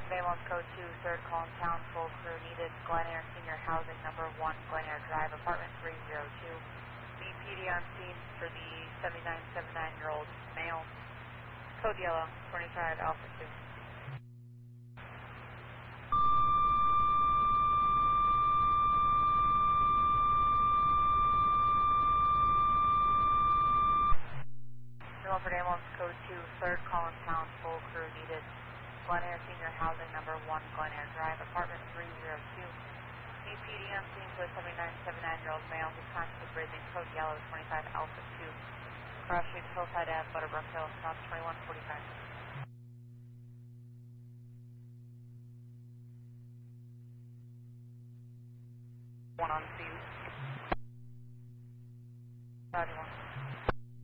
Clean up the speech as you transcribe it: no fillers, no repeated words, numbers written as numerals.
Milford Ambulance Code 2, third call in town, full crew needed. Glen Air Senior Housing, number 1, Glen Air Drive, apartment 302. BPD on scene for the 79-79-year-old male. Code yellow, 25 Alpha 2. Milford Ambulance Code 2, third call in town, full crew needed. Glen Air Senior Housing, number 1, Glen Air Drive, apartment 302. BPD on scene for the 79-79-year-old male who's consciously breathing. Code yellow, 25 Alpha 2. Cross Street, Hillside Ave, Butterbrook Hill, south 2145. One on scene.